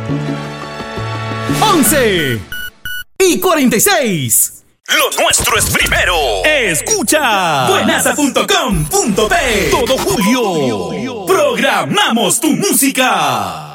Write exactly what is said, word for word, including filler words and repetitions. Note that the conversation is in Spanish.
once y cuarenta y seis. Lo nuestro es primero. Escucha buenaza punto com punto pe. Todo julio programamos tu música.